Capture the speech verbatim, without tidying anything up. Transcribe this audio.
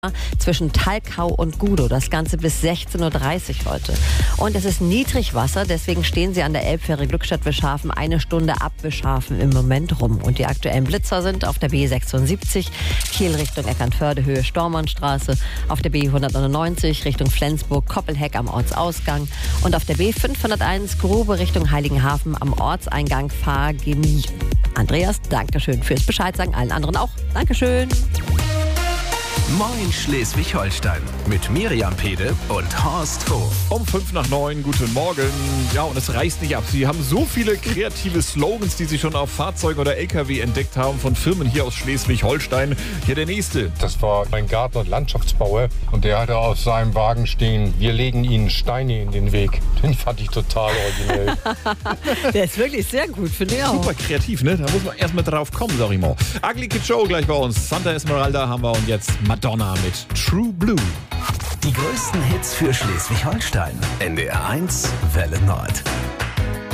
zwischen Talkau und Gudow. Das Ganze bis sechzehn Uhr dreißig heute. Und es ist Niedrigwasser, deswegen stehen Sie an der Elbfähre Glückstadt-Wischhafen eine Stunde ab Wischhafen im Moment rum. Und die aktuellen Blitzer sind auf der B sechsundsiebzig, Kiel Richtung Eckernförde, Höhe Stormannstraße, auf der B hundertneunundneunzig Richtung Flensburg, Koppelheck am Ortsausgang und auf der B fünfhunderteins Grube Richtung Heiligenhafen am Ortseingang Fahrgemie. Andreas, Dankeschön fürs Bescheid sagen, allen anderen auch. Dankeschön. Moin Schleswig-Holstein mit Miriam Pede und Horst Hof. Um fünf nach neun, guten Morgen. Ja, und es reißt nicht ab. Sie haben so viele kreative Slogans, die Sie schon auf Fahrzeugen oder L K W entdeckt haben von Firmen hier aus Schleswig-Holstein. Hier der nächste. Das war ein Garten- und Landschaftsbauer und der hatte auf seinem Wagen stehen, wir legen Ihnen Steine in den Weg. Den fand ich total originell. Der ist wirklich sehr gut, finde ich auch. Super kreativ, ne? Da muss man erst mal drauf kommen, sag ich mal. Ugly Kid Show gleich bei uns. Santa Esmeralda haben wir und jetzt Madonna mit True Blue. Die größten Hits für Schleswig-Holstein. N D R eins, Welle Nord.